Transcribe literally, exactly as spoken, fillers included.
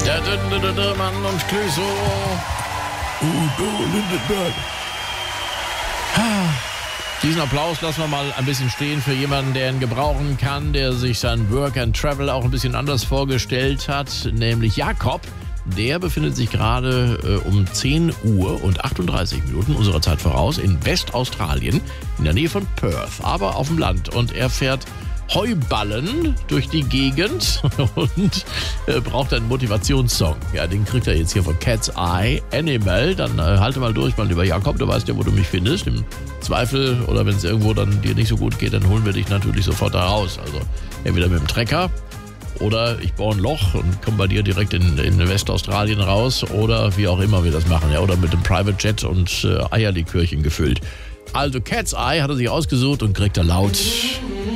Der dünne Mann und Clüso. Udo Lindenberg. Diesen Applaus lassen wir mal ein bisschen stehen für jemanden, der ihn gebrauchen kann, der sich sein Work and Travel auch ein bisschen anders vorgestellt hat, nämlich Jakob. Der befindet sich gerade äh, um zehn Uhr und achtunddreißig Minuten unserer Zeit voraus in Westaustralien, in der Nähe von Perth, aber auf dem Land. Und er fährt Heuballen durch die Gegend und äh, braucht einen Motivationssong. Ja, den kriegt er jetzt hier von Cat's Eye, Animal. Dann äh, halte mal durch, mein lieber Jakob, du weißt ja, wo du mich findest. Im Zweifel oder wenn es irgendwo dann dir nicht so gut geht, dann holen wir dich natürlich sofort da raus. Also entweder mit dem Trecker oder ich baue ein Loch und komme bei dir direkt in, in Westaustralien raus oder wie auch immer wir das machen. Ja, oder mit dem Private Jet und äh, Eierlikörchen gefüllt. Also Cat's Eye hat er sich ausgesucht und kriegt er laut